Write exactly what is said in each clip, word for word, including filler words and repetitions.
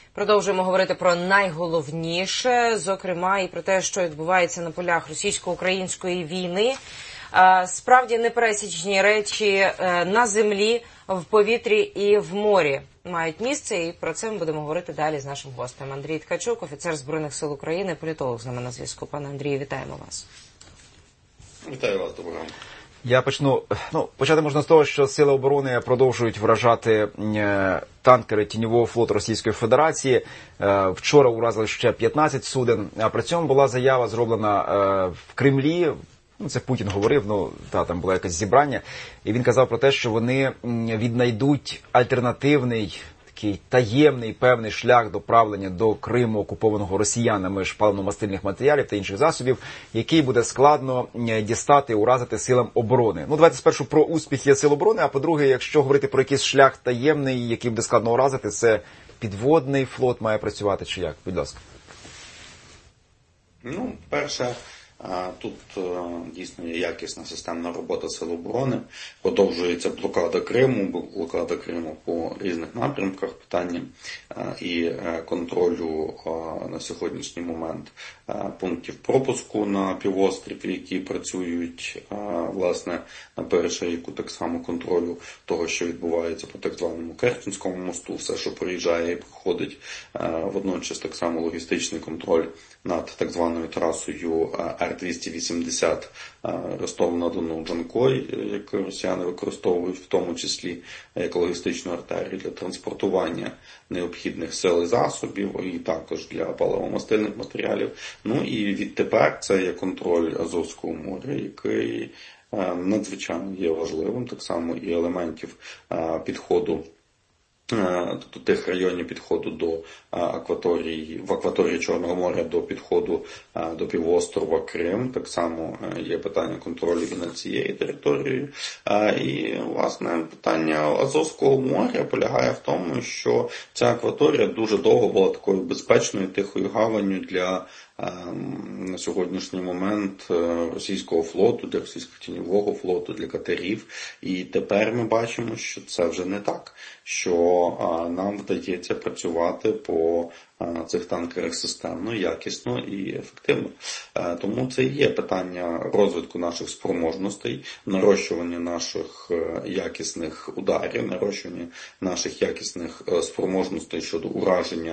Продовжуємо говорити про найголовніше, зокрема і про те, що відбувається на полях російсько-української війни. Справді непересічні речі на землі, в повітрі і в морі мають місце, і про це ми будемо говорити далі з нашим гостем. Андрій Ткачук, офіцер Збройних сил України, політолог з нами на зв'язку. Пане Андрію, вітаємо вас. Вітаю вас, доброго ранку. Я почну, ну, почати можна з того, що Сили оборони продовжують вражати е, танкери Тіньового флоту Російської Федерації. Е, вчора уразили ще п'ятнадцять суден, а при цьому була заява зроблена е, в Кремлі. Ну, це Путін говорив, ну, та, там було якесь зібрання, і він казав про те, що вони віднайдуть альтернативний, такий таємний, певний шлях доправлення до Криму, окупованого росіянами ж паливно-мастильних матеріалів та інших засобів, який буде складно дістати і уразити силам оборони. Ну, давайте спершу про успіхи Сил оборони, а по-друге, якщо говорити про якийсь шлях таємний, який буде складно уразити, це підводний флот має працювати чи як? Будь ласка. Ну, перше, тут дійсно є якісна системна робота Сил оборони. Продовжується блокада Криму, блокада Криму по різних напрямках, питання і контролю на сьогоднішній момент пунктів пропуску на півострів, які працюють, власне, на перешийку, так само контролю того, що відбувається по так званому Керченському мосту, все, що приїжджає і проходить, водночас так само логістичний контроль над так званою трасою Р двісті вісімдесят Ростов-на-Дону Джанкой, яку росіяни використовують в тому числі як логістичну артерію для транспортування необхідних сил і засобів, і також для паливо-мастильних матеріалів. Ну і відтепер це є контроль Азовського моря, який надзвичайно є важливим, так само і елементів підходу, тобто тих районів підходу до акваторії, в акваторії Чорного моря до підходу до півострова Крим. Так само є питання контролю і над цією територією. І, власне, питання Азовського моря полягає в тому, що ця акваторія дуже довго була такою безпечною, тихою гаванню для на сьогоднішній момент російського флоту, для російського тіньового флоту, для катерів. І тепер ми бачимо, що це вже не так, що нам вдається працювати по цих танкерах системно, якісно і ефективно. Тому це і є питання розвитку наших спроможностей, нарощування наших якісних ударів, нарощування наших якісних спроможностей щодо ураження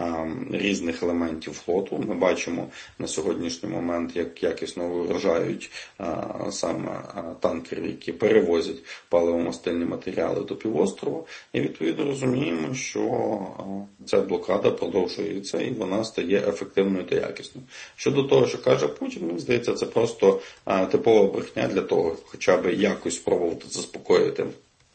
різних елементів флоту. Ми бачимо на сьогоднішній момент, як якісно виражають саме танкери, які перевозять паливо-мастильні матеріали до півострова. І відповідно розуміємо, що ця блокада продовжується і вона стає ефективною та якісною. Щодо того, що каже Путін, мені здається, це просто типова брехня для того, хоча б якось спробувати заспокоїти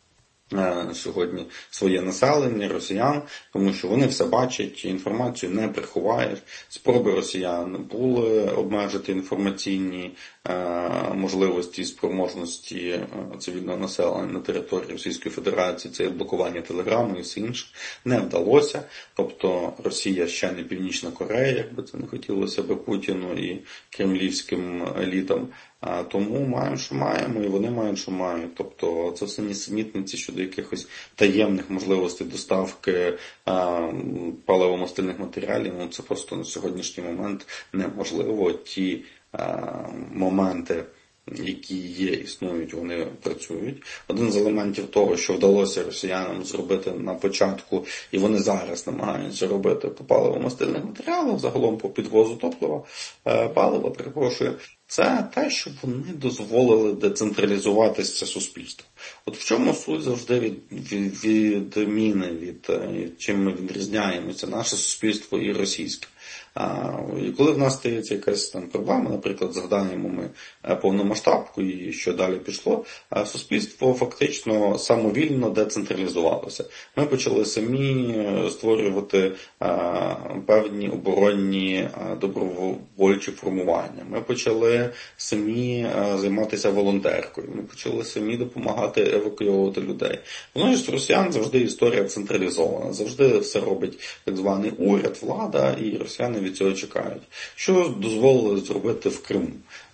сьогодні своє населення, росіян, тому що вони все бачать, інформацію не приховаєш. Спроби росіян були обмежити інформаційні можливості і спроможності цивільного населення на території Російської Федерації, це блокування телеграму і все інше, не вдалося. Тобто Росія ще не Північна Корея, як би це не хотілося би Путіну і кремлівським елітам. А тому маємо, що маємо, і вони мають, що мають. Тобто це все нісенітниці щодо якихось таємних можливостей доставки паливо-мастильних матеріалів. Ну, це просто на сьогоднішній момент неможливо. Ті а, моменти, які є, існують, вони працюють. Один з елементів того, що вдалося росіянам зробити на початку, і вони зараз намагаються робити по паливо-мастильних матеріалах, загалом по підвозу топлива, палива, перепрошую, це те, що вони дозволили децентралізуватися суспільству. От в чому суть завжди від, від, відміни, від, від чим ми відрізняємося, наше суспільство і російське. А, і коли в нас стається якась там проблема, наприклад, згадаємо ми повномасштабку і що далі пішло, а суспільство фактично самовільно децентралізувалося. Ми почали самі створювати а, певні оборонні а, добровольчі формування. Ми почали самі а, займатися волонтеркою. Ми почали самі допомагати евакуювати людей. Воно ж з росіян завжди історія централізована. Завжди все робить так званий уряд, влада, і росіяни від цього чекають. Що дозволили зробити в Криму?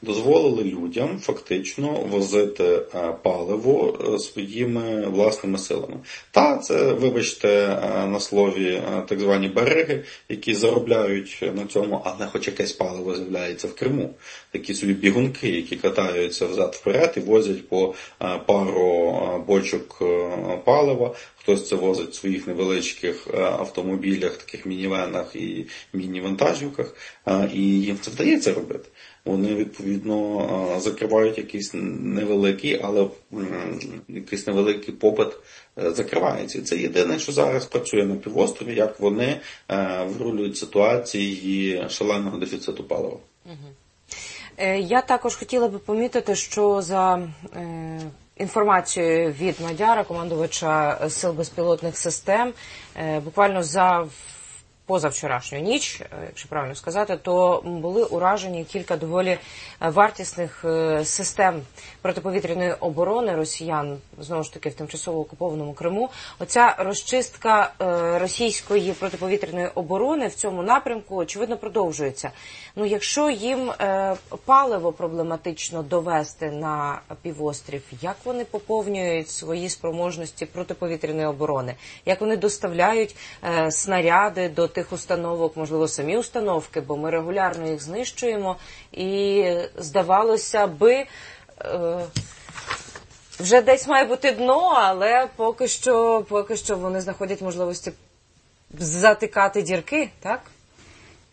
дозволили людям фактично возити паливо своїми власними силами. Та це, вибачте, на слові так звані бариги, які заробляють на цьому, але хоч якесь паливо з'являється в Криму. Такі собі бігунки, які катаються взад-вперед і возять по пару бочок палива. Хтось це возить в своїх невеличких автомобілях, таких мінівенах і міні-вантажівках, і їм це вдається робити. Вони, відповідно, закривають якийсь невеликий, але якийсь невеликий попит закривається. І це єдине, що зараз працює на півострові, як вони вирулюють ситуації шаленого дефіциту палива. Я також хотіла би помітити, що за інформацією від Мадяра, командувача Сил безпілотних систем, буквально за позавчорашню ніч, якщо правильно сказати, то були уражені кілька доволі вартісних систем протиповітряної оборони росіян, знову ж таки, в тимчасово окупованому Криму. Оця розчистка російської протиповітряної оборони в цьому напрямку, очевидно, продовжується. Ну, якщо їм паливо проблематично довести на півострів, як вони поповнюють свої спроможності протиповітряної оборони? Як вони доставляють снаряди до тих установок, можливо, самі установки, бо ми регулярно їх знищуємо, і, здавалося би, е, вже десь має бути дно, але поки що, поки що вони знаходять можливості затикати дірки, так?